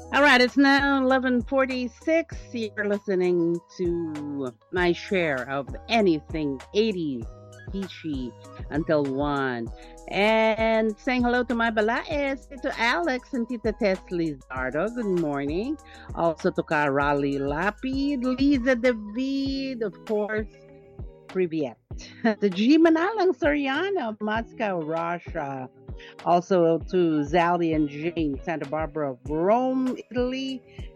All right, it's now 11:46. You're listening to my share of anything 80s, peachy until 1. And saying hello to my balaes, to Alex and Tita Tess Lizardo. Good morning. Also to Karali Lapid, Liza David, of course, Privyet. To G Manalang Soriano, Moscow, Russia. Also to Zally and Jane, Santa Barbara, Rome, Italy.